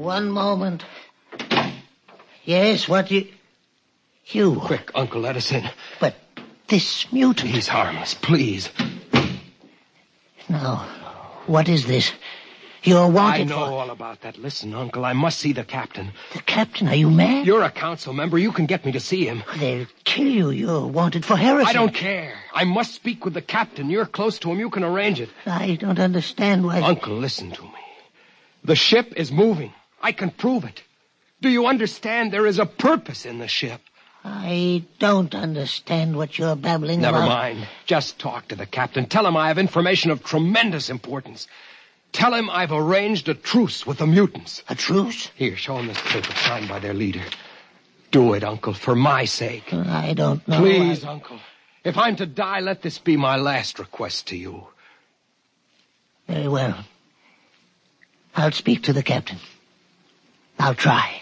One moment. Yes, what you... Quick, Uncle, let us in. But this mutant... He's harmless, please. Now, what is this? You're wanted I know all about that. Listen, Uncle, I must see the captain. The captain? Are you mad? You're a council member. You can get me to see him. They'll kill you. You're wanted for heresy. I don't care. I must speak with the captain. You're close to him. You can arrange it. I don't understand why... Uncle, listen to me. The ship is moving. I can prove it. Do you understand? There is a purpose in the ship. I don't understand what you're babbling about. Never mind. Just talk to the captain. Tell him I have information of tremendous importance. Tell him I've arranged a truce with the mutants. A truce? Here, show him this paper signed by their leader. Do it, Uncle, for my sake. I don't know. Please, Uncle. If I'm to die, let this be my last request to you. Very well. I'll speak to the captain. I'll try.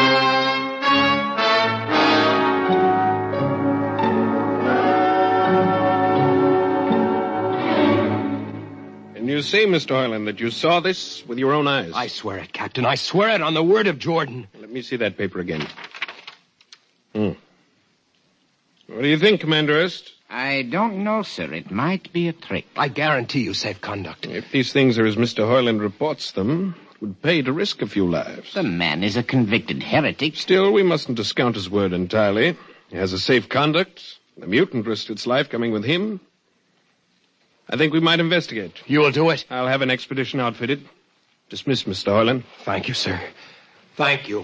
You say, Mr. Hoyland, that you saw this with your own eyes? I swear it, Captain. I swear it on the word of Jordan. Let me see that paper again. What do you think, Commander Erst? I don't know, sir. It might be a trick. I guarantee you safe conduct. If these things are as Mr. Hoyland reports them, it would pay to risk a few lives. The man is a convicted heretic. Still, we mustn't discount his word entirely. He has a safe conduct. The mutant risked its life coming with him. I think we might investigate. You will do it? I'll have an expedition outfitted. Dismiss, Mr. Hoyland. Thank you, sir. Thank you.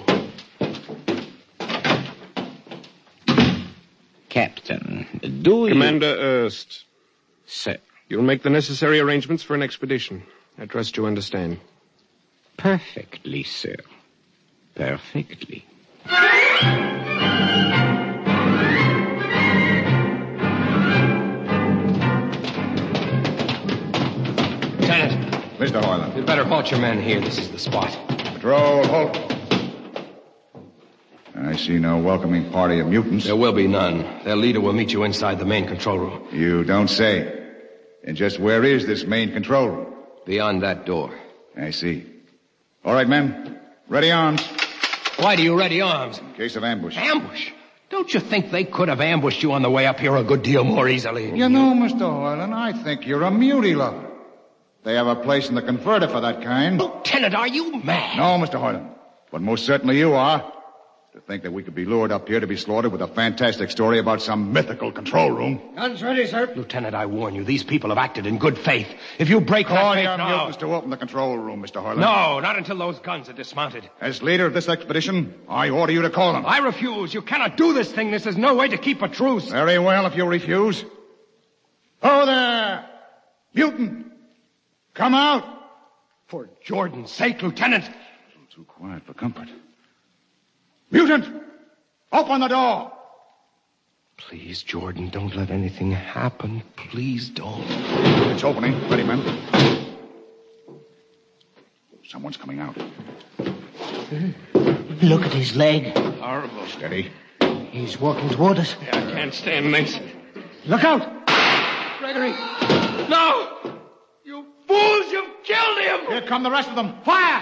Captain, do you... Commander Erst. Sir. You'll make the necessary arrangements for an expedition. I trust you understand. Perfectly, sir. Perfectly. Mr. Hoyland. You'd better halt your men here. This is the spot. Patrol, halt. I see no welcoming party of mutants. There will be none. Their leader will meet you inside the main control room. You don't say. And just where is this main control room? Beyond that door. I see. All right, men. Ready arms. Why do you ready arms? In case of ambush. Ambush? Don't you think they could have ambushed you on the way up here a good deal more easily? You know, Mr. Hoyland, I think you're a mutie lover. They have a place in the converter for that kind. Lieutenant, are you mad? No, Mr. Hoyland. But most certainly you are. To think that we could be lured up here to be slaughtered with a fantastic story about some mythical control room. Guns ready, sir. Lieutenant, I warn you, these people have acted in good faith. If you break that Call faith your now... mutants to open the control room, Mr. Hoyland. No, not until those guns are dismounted. As leader of this expedition, I order you to call them. I refuse. You cannot do this thing. This is no way to keep a truce. Very well, if you refuse. Oh, there! Mutant! Come out! For Jordan's sake, Lieutenant. Too quiet for comfort. Mutant! Open the door! Please, Jordan, don't let anything happen. Please don't. It's opening. Ready, men. Someone's coming out. Look at his leg. Horrible. Steady. He's walking toward us. I can't stand this. Look out! Gregory! No! You fools! You've killed him! Here come the rest of them. Fire!